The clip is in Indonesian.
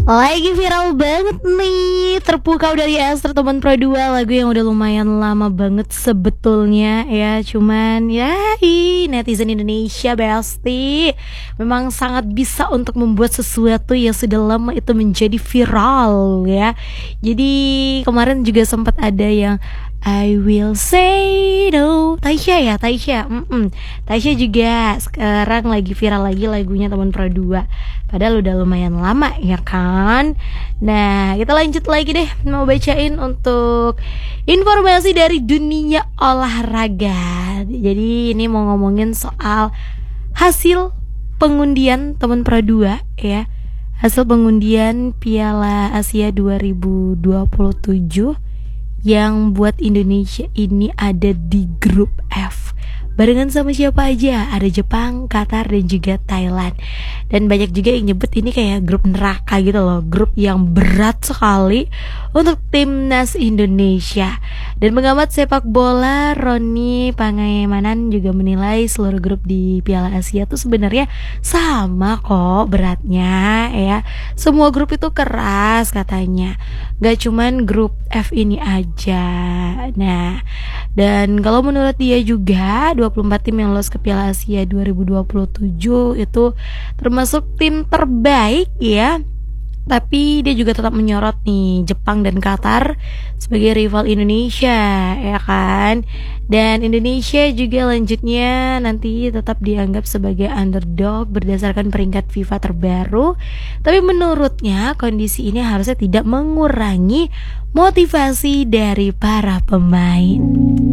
Lagi viral banget nih, terpukau dari Esther Teman Pro 2, lagu yang udah lumayan lama banget sebetulnya ya. Cuman ya netizen Indonesia Besti memang sangat bisa untuk membuat sesuatu yang sudah lama itu menjadi viral ya. Jadi kemarin juga sempat ada yang I will say no, Taisha ya, Taisha juga sekarang lagi viral lagi lagunya Teman Pro 2. Padahal udah lumayan lama ya kan. Nah kita lanjut lagi deh, mau bacain untuk informasi dari dunia olahraga. Jadi ini mau ngomongin soal hasil pengundian Teman Pro 2 ya. Hasil pengundian Piala Asia 2027 yang buat Indonesia ini ada di grup F. Barengan sama siapa aja? Ada Jepang, Qatar, dan juga Thailand. Dan banyak juga yang nyebut ini kayak grup neraka gitu loh, grup yang berat sekali untuk timnas Indonesia. Dan pengamat sepak bola Roni Pangemanan juga menilai seluruh grup di Piala Asia tuh sebenarnya sama kok beratnya ya. Semua grup itu keras katanya, gak cuman grup F ini aja. Nah, dan kalau menurut dia juga 24 tim yang lolos ke Piala Asia 2027 itu termasuk tim terbaik ya. Tapi dia juga tetap menyorot nih Jepang dan Qatar sebagai rival Indonesia ya kan. Dan Indonesia juga lanjutnya nanti tetap dianggap sebagai underdog berdasarkan peringkat FIFA terbaru. Tapi menurutnya kondisi ini harusnya tidak mengurangi motivasi dari para pemain.